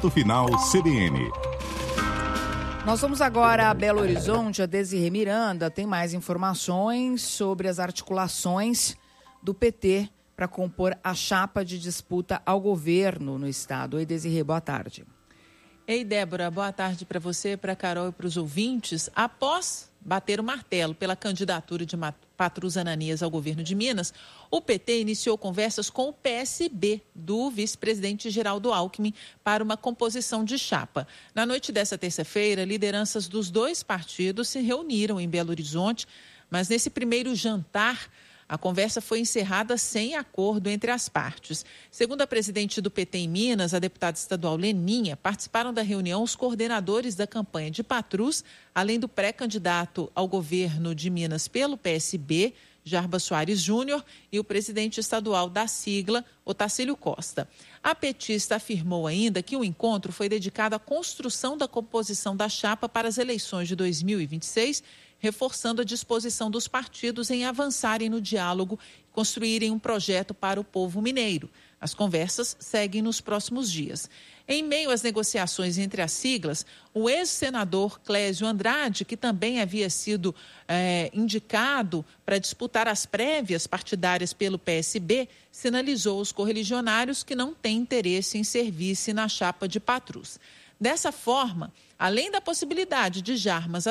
Ponto Final CBN. Nós vamos agora a Belo Horizonte. A Desirê Miranda tem mais informações sobre as articulações do PT para compor a chapa de disputa ao governo no estado. Oi, Desirê, boa tarde. Ei, Débora, boa tarde para você, para a Carol e para os ouvintes. Após bater o martelo pela candidatura de Patrus Ananias ao governo de Minas, o PT iniciou conversas com o PSB do vice-presidente Geraldo Alckmin para uma composição de chapa. Na noite dessa terça-feira, lideranças dos dois partidos se reuniram em Belo Horizonte, mas nesse primeiro jantar, a conversa foi encerrada sem acordo entre as partes. Segundo a presidente do PT em Minas, a deputada estadual Leninha, participaram da reunião os coordenadores da campanha de Patrus, além do pré-candidato ao governo de Minas pelo PSB, Jarbas Soares Júnior, e o presidente estadual da sigla, Otacílio Costa. A petista afirmou ainda que o encontro foi dedicado à construção da composição da chapa para as eleições de 2026, reforçando a disposição dos partidos em avançarem no diálogo e construírem um projeto para o povo mineiro. As conversas seguem nos próximos dias. Em meio às negociações entre as siglas, o ex-senador Clésio Andrade, que também havia sido indicado para disputar as prévias partidárias pelo PSB, sinalizou aos correligionários que não tem interesse em servir-se na chapa de Patrus. Dessa forma, além da possibilidade de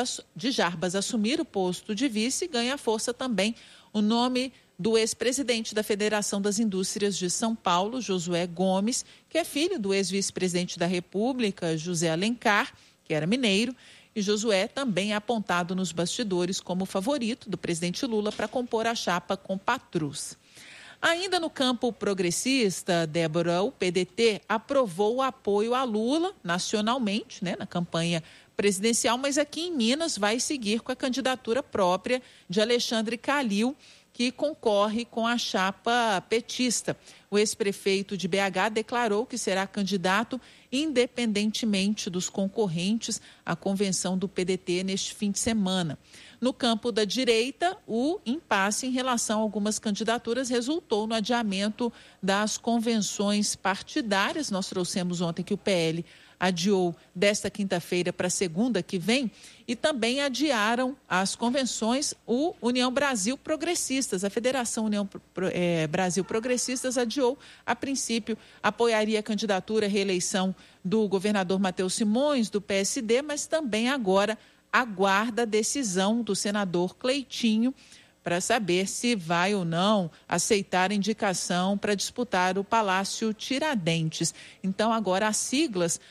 Jarbas assumir o posto de vice, ganha força também o nome do ex-presidente da Federação das Indústrias de São Paulo, Josué Gomes, que é filho do ex-vice-presidente da República, José Alencar, que era mineiro, e Josué também é apontado nos bastidores como favorito do presidente Lula para compor a chapa com Patrus. Ainda no campo progressista, Débora, o PDT aprovou o apoio a Lula nacionalmente, na campanha presidencial, mas aqui em Minas vai seguir com a candidatura própria de Alexandre Calil, que concorre com a chapa petista. O ex-prefeito de BH declarou que será candidato independentemente dos concorrentes à convenção do PDT neste fim de semana. No campo da direita, o impasse em relação a algumas candidaturas resultou no adiamento das convenções partidárias. Nós trouxemos ontem que o PL adiou desta quinta-feira para segunda que vem e também adiaram as convenções o União Brasil Progressistas. A Federação União Brasil Progressistas adiou, a princípio, apoiaria a candidatura à reeleição do governador Matheus Simões, do PSD, mas também agora aguarda a decisão do senador Cleitinho para saber se vai ou não aceitar a indicação para disputar o Palácio Tiradentes. Então, agora as siglas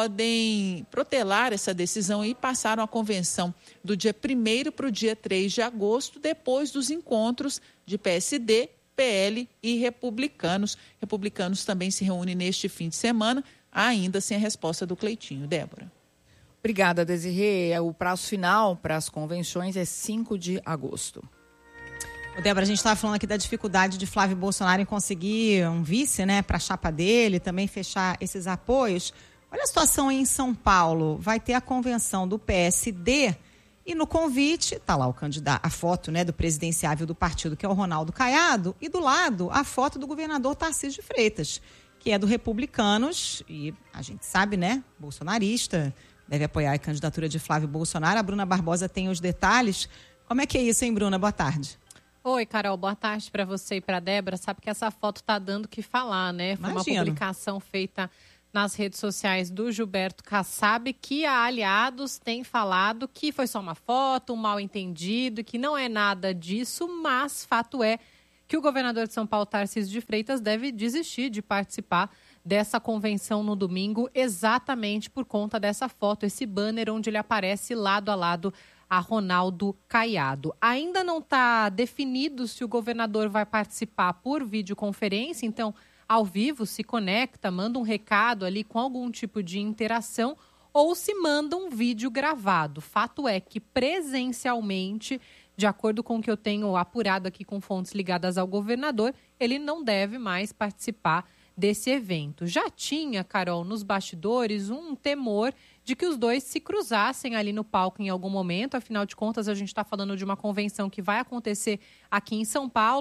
podem protelar essa decisão e passaram a convenção do dia 1º para o dia 3 de agosto, depois dos encontros de PSD, PL e Republicanos. Republicanos também se reúnem neste fim de semana, ainda sem a resposta do Cleitinho. Débora. Obrigada, Desirê. O prazo final para as convenções é 5 de agosto. Débora, a gente estava falando aqui da dificuldade de Flávio Bolsonaro em conseguir um vice, para a chapa dele, também fechar esses apoios. Olha a situação aí em São Paulo. Vai ter a convenção do PSD e no convite está lá o candidato, a foto do presidenciável do partido, que é o Ronaldo Caiado, e do lado a foto do governador Tarcísio de Freitas, que é do Republicanos e a gente sabe, bolsonarista, deve apoiar a candidatura de Flávio Bolsonaro. A Bruna Barbosa tem os detalhes. Como é que é isso, hein, Bruna? Boa tarde. Oi, Carol, boa tarde para você e para a Débora. Sabe que essa foto tá dando o que falar, né? Foi uma publicação feita nas redes sociais do Gilberto Kassab, que a Aliados tem falado que foi só uma foto, um mal-entendido, que não é nada disso, mas fato é que o governador de São Paulo, Tarcísio de Freitas, deve desistir de participar dessa convenção no domingo, exatamente por conta dessa foto, esse banner onde ele aparece lado a lado a Ronaldo Caiado. Ainda não está definido se o governador vai participar por videoconferência, então, ao vivo, se conecta, manda um recado ali com algum tipo de interação ou se manda um vídeo gravado. Fato é que presencialmente, de acordo com o que eu tenho apurado aqui com fontes ligadas ao governador, ele não deve mais participar desse evento. Já tinha, Carol, nos bastidores, um temor de que os dois se cruzassem ali no palco em algum momento. Afinal de contas, a gente está falando de uma convenção que vai acontecer aqui em São Paulo.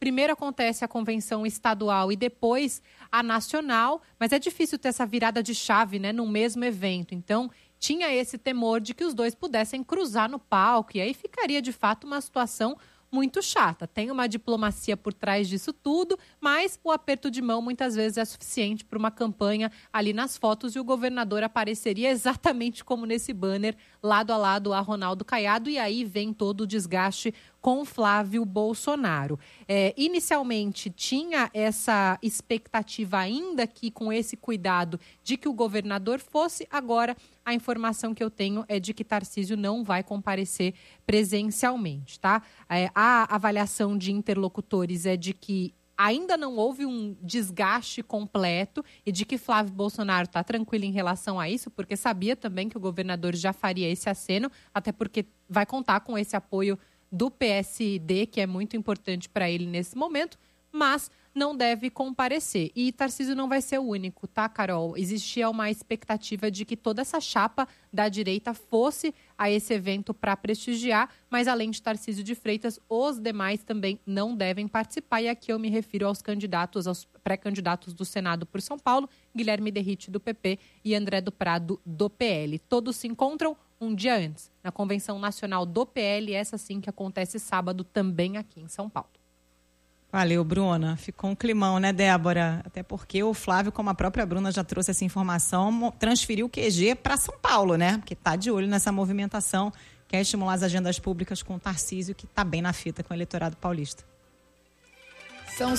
primeiro acontece a convenção estadual e depois a nacional, mas é difícil ter essa virada de chave, né, no mesmo evento. Então, tinha esse temor de que os dois pudessem cruzar no palco e aí ficaria, de fato, uma situação muito chata. Tem uma diplomacia por trás disso tudo, mas o aperto de mão muitas vezes é suficiente para uma campanha ali nas fotos e o governador apareceria exatamente como nesse banner, lado a lado a Ronaldo Caiado, e aí vem todo o desgaste com Flávio Bolsonaro. Inicialmente tinha essa expectativa, ainda que com esse cuidado de que o governador fosse. Agora a informação que eu tenho é de que Tarcísio não vai comparecer presencialmente, tá? A avaliação de interlocutores é de que ainda não houve um desgaste completo e de que Flávio Bolsonaro está tranquilo em relação a isso, porque sabia também que o governador já faria esse aceno, até porque vai contar com esse apoio do PSD, que é muito importante para ele nesse momento, mas não deve comparecer. E Tarcísio não vai ser o único, tá, Carol? Existia uma expectativa de que toda essa chapa da direita fosse a esse evento para prestigiar, mas além de Tarcísio de Freitas, os demais também não devem participar. E aqui eu me refiro aos candidatos, aos pré-candidatos do Senado por São Paulo, Guilherme Derrite, do PP, e André do Prado, do PL. Todos se encontram um dia antes, na Convenção Nacional do PL, essa sim que acontece sábado também aqui em São Paulo. Valeu, Bruna. Ficou um climão, né, Débora? Até porque o Flávio, como a própria Bruna já trouxe essa informação, transferiu o QG para São Paulo, né? Porque está de olho nessa movimentação, quer estimular as agendas públicas com o Tarcísio, que está bem na fita com o eleitorado paulista. São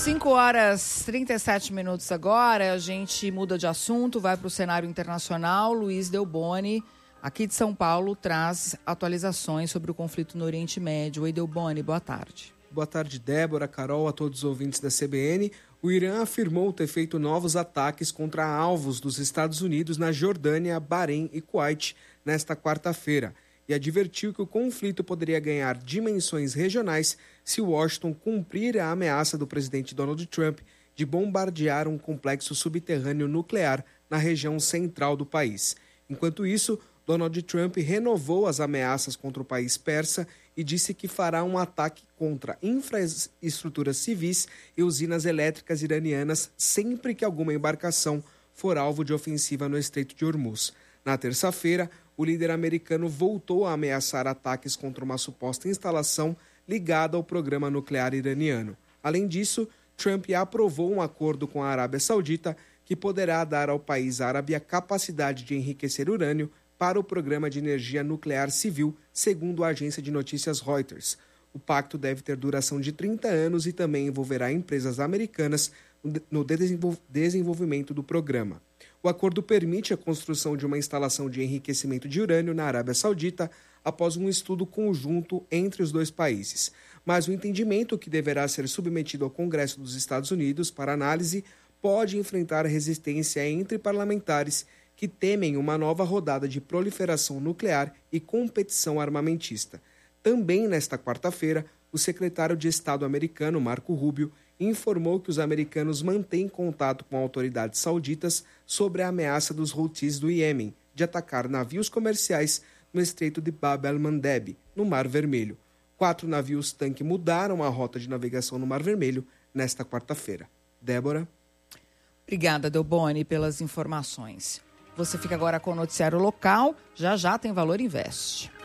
5h37 agora, a gente muda de assunto, vai para o cenário internacional. Luiz Delboni, aqui de São Paulo, traz atualizações sobre o conflito no Oriente Médio. Oi, Delboni, boa tarde. Boa tarde, Débora, Carol, a todos os ouvintes da CBN. O Irã afirmou ter feito novos ataques contra alvos dos Estados Unidos na Jordânia, Bahrein e Kuwait nesta quarta-feira e advertiu que o conflito poderia ganhar dimensões regionais se Washington cumprir a ameaça do presidente Donald Trump de bombardear um complexo subterrâneo nuclear na região central do país. Enquanto isso, Donald Trump renovou as ameaças contra o país persa e disse que fará um ataque contra infraestruturas civis e usinas elétricas iranianas sempre que alguma embarcação for alvo de ofensiva no Estreito de Hormuz. Na terça-feira, o líder americano voltou a ameaçar ataques contra uma suposta instalação ligada ao programa nuclear iraniano. Além disso, Trump aprovou um acordo com a Arábia Saudita que poderá dar ao país árabe a capacidade de enriquecer urânio para o programa de energia nuclear civil, segundo a agência de notícias Reuters. O pacto deve ter duração de 30 anos e também envolverá empresas americanas no desenvolvimento do programa. O acordo permite a construção de uma instalação de enriquecimento de urânio na Arábia Saudita após um estudo conjunto entre os dois países. Mas o entendimento que deverá ser submetido ao Congresso dos Estados Unidos para análise pode enfrentar resistência entre parlamentares que temem uma nova rodada de proliferação nuclear e competição armamentista. Também nesta quarta-feira, o secretário de Estado americano, Marco Rubio, informou que os americanos mantêm contato com autoridades sauditas sobre a ameaça dos Houthis do Iêmen de atacar navios comerciais no Estreito de Bab el-Mandeb, no Mar Vermelho. 4 navios-tanque mudaram a rota de navegação no Mar Vermelho nesta quarta-feira. Débora. Obrigada, Delboni, pelas informações. Você fica agora com o noticiário local. Já já tem Valor Investe.